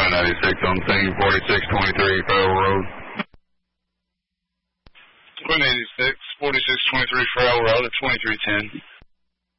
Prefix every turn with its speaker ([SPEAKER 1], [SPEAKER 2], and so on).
[SPEAKER 1] 996 on scene, 4623 Farrell Road.
[SPEAKER 2] 186, 4623 Farrell Road at 2310.